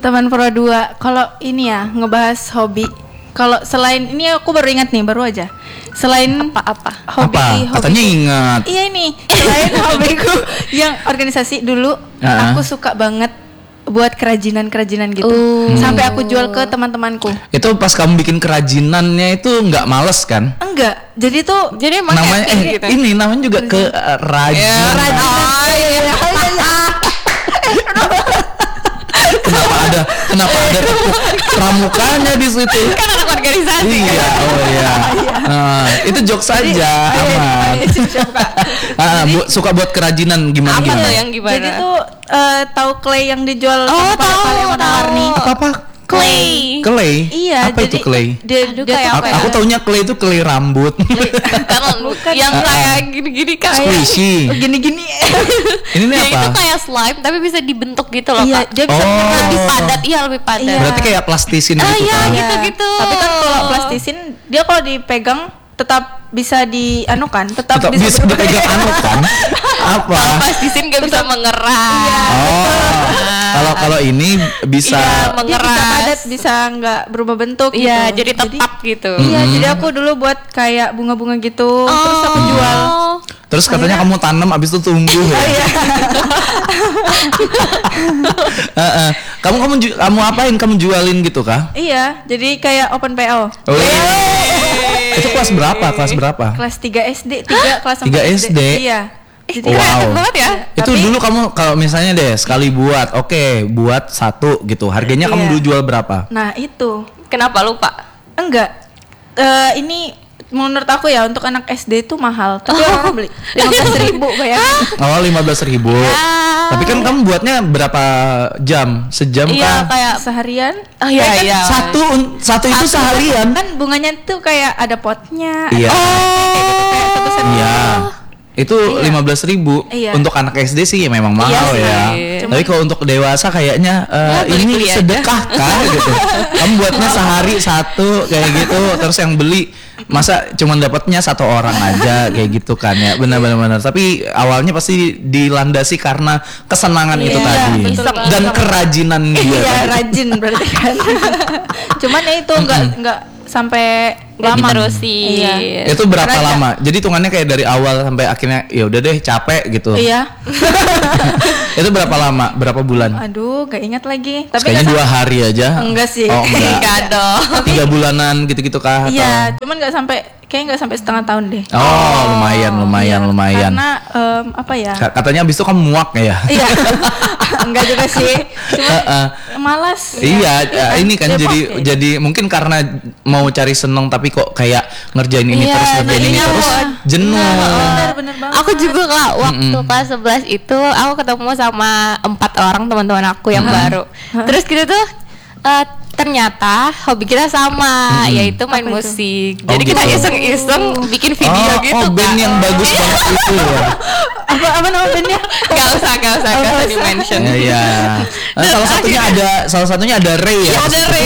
Teman Pro 2. Kalau ini ya ngebahas hobi. Kalau selain ini aku baru ingat nih, baru aja. Selain apa? Hobi. Katanya ingat. Iya ini. Selain hobiku yang organisasi dulu, aku suka banget buat kerajinan gitu. Sampai aku jual ke teman-temanku. Itu pas kamu bikin kerajinannya itu nggak males kan? Enggak. Jadi emang namanya gitu. Ini namanya juga kerajinan. Kenapa ada tepuk pramukanya di situ? Kan anak organisasi. Iya, itu jokes saja, aman. Suka buat kerajinan gimana? Apa tuh yang gimana? Jadi tuh tahu clay yang dijual yang warna-warni. Apa? Clay. Iya, apa jadi itu clay? Aku taunya clay itu clay rambut. Bukan yang kayak gini-gini kan. Squishy. Gini-gini. Ini Ya, apa? itu kayak slime tapi bisa dibentuk gitu loh, Iya, Kak. dia bisa lebih padat. Iya, lebih padat. Iya. Berarti kayak plastisin gitu Iya, kan? gitu-gitu. Tapi kan kalau plastisin dia kalau dipegang tetap bisa dianukan, tetap bisa dipegang kan? Apa? Kalau plastisin gak bisa mengeras. Kalau ini bisa mengeras. Bisa padat, bisa nggak berubah bentuk. Iya, gitu. jadi tetap gitu. Iya, jadi aku dulu buat kayak bunga-bunga gitu, terus aku jual. Terus katanya kamu tanam abis itu tumbuh ya. Kamu apain? Kamu jualin gitu kah? Iya, jadi kayak open PO. Itu kelas berapa? Kelas 3 SD, 3 kelas 4 SD. Iya. Jadi kreatif banget ya. Itu dulu kamu kalau misalnya deh sekali buat, buat satu gitu. Harganya kamu dulu jual berapa? Nah, itu. Kenapa lupa? Enggak. Ini menurut aku ya untuk anak SD itu mahal, tapi orang beli 15.000 bayangin. 15.000. Tapi kan kamu buatnya berapa jam? Sejam kah? Kayak seharian. Oh iya. Satu itu seharian. Kan bunganya tuh kayak ada potnya. Iya. Kayak satu set. Iya. Itu 15.000 untuk anak SD sih memang mahal ya. Tapi kalau untuk dewasa kayaknya ini sedekah kah gitu. Kamu buatnya sehari satu kayak gitu, terus yang beli masa cuman dapatnya satu orang aja kayak gitu kan ya. Benar-benar. Tapi awalnya pasti dilandasi karena kesenangan itu tadi dan kerajinan dia. Iya, rajin berarti kan. Cuman ya itu enggak sampai lama terusin. Iya. Itu berapa lama? Jadi hitungannya kayak dari awal sampai akhirnya ya udah deh capek gitu. Iya. Itu berapa lama? Berapa bulan? Aduh, gak ingat lagi. Tapi kayaknya 2 hari aja. Enggak sih. Oh, enggak. dong. 3 bulanan gitu-gitu kah? Iya, cuman kayaknya nggak sampai setengah tahun deh. Oh, lumayan. Karena apa ya? Katanya abis itu kamu muak ya? Iya. Enggak juga sih. Cuma malas. Iya, ini kan jadi mungkin karena mau cari seneng tapi kok kayak ngerjain ini terus jenuh. Bener banget. Aku juga Kak, waktu kelas 11 itu aku ketemu sama 4 orang teman-teman aku yang baru. Terus kita tuh ternyata hobi kita sama, yaitu main musik. Jadi kita iseng-iseng bikin video gitu. Oh, band yang bagus banget itu ya. Apa nama bandnya? Gak usah di mention. Iya. Salah satunya ada Ray ya. Ada Ray.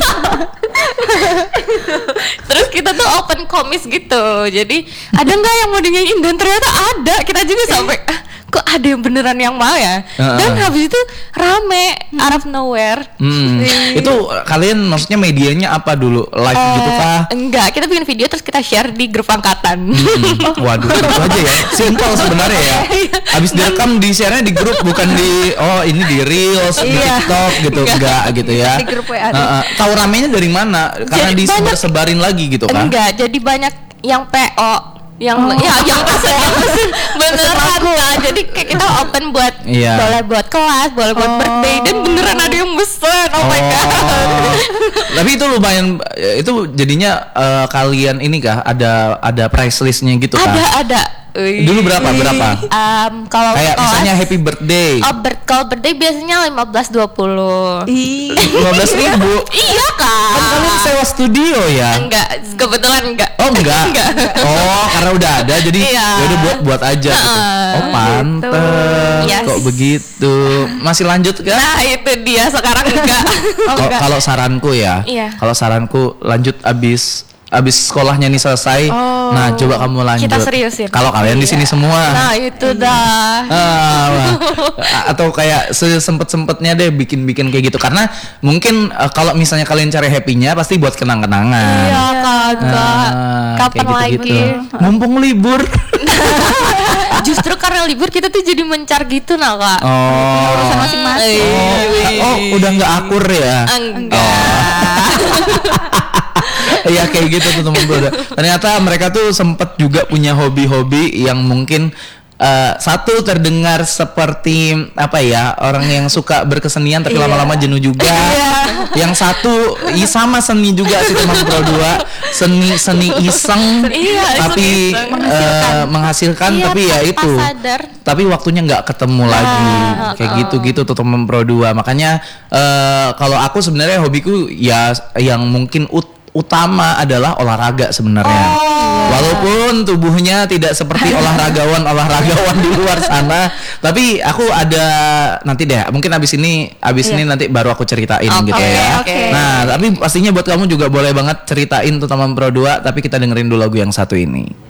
Terus kita tuh open komis gitu. Jadi ada nggak yang mau dinyanyiin, dan ternyata ada. Kita juga sampai kok ada yang beneran yang mau ya. Dan habis itu rame out of nowhere. Itu kalian maksudnya medianya apa dulu? Live gitu kah? Enggak, kita bikin video terus kita share di grup angkatan. Waduh, itu aja ya. Simple sebenarnya ya. Habis direkam di share-nya di grup, bukan di ini di Reels, di TikTok gitu. Enggak gitu ya. Di grup WA. Tahu ramenya dari mana? Karena disebar-sebarin lagi gitu kan? Enggak, jadi banyak yang PO yang pesen beneran Kak. Jadi kayak kita open buat boleh buat kelas, boleh buat birthday, dan beneran ada yang pesen. Oh my god. Tapi itu lumayan, itu jadinya kalian ini kah ada price listnya gitu kan? Ada. Dulu berapa? Kalau kayak misalnya happy birthday. Kalau birthday biasanya 15-20. 15.000. Iya Kak. Kan kalian sewa studio ya? Enggak, kebetulan enggak. Oh enggak. Oh, karena udah ada jadi udah buat aja gitu. Oh, pantes. Kok begitu? Masih lanjut kan? Nah, itu dia sekarang enggak. Kalau saranku ya. Kalau saranku lanjut abis abis sekolahnya nih selesai. Nah, coba kamu lanjut. Kita seriusin. Kalau kalian di sini semua. Nah, itu dah. Atau kayak sempet-sempetnya deh bikin kayak gitu, karena mungkin kalau misalnya kalian cari happy-nya pasti buat kenang-kenangan. Iya, Kak. Kapan lagi? Mumpung libur. Justru karena libur kita tuh jadi mencar gitu, nah, Kak. Urusan masing-masing. Udah nggak akur ya? Enggak. Iya kayak gitu tuh teman gue. Ternyata mereka tuh sempet juga punya hobi-hobi yang mungkin satu terdengar seperti apa ya, orang yang suka berkesenian tapi lama-lama jenuh juga. Yang satu sama seni juga sih teman Pro 2, seni iseng tapi menghasilkan tapi ya itu. Tapi waktunya nggak ketemu lagi. Kayak gitu tuh teman Pro 2. Makanya kalau aku sebenarnya hobiku ya yang mungkin utama adalah olahraga sebenarnya. Walaupun tubuhnya tidak seperti olahragawan di luar sana, tapi aku ada nanti deh, mungkin abis ini nanti baru aku ceritain gitu ya. Nah, tapi pastinya buat kamu juga boleh banget ceritain tuh teman Pro 2, tapi kita dengerin dulu lagu yang satu ini.